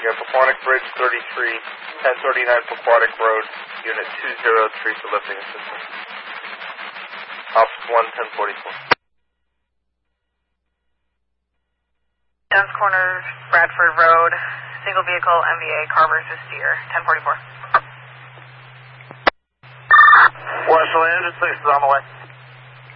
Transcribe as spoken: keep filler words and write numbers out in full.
again. Paquonic Bridge thirty-three, ten thirty-nine Paquonic Road, Unit two zero three for lifting assistance. Ops one, ten forty-four. Duns Corners, Bradford Road, single vehicle, M V A, car versus steer, ten forty-four. Westland, six is on the way.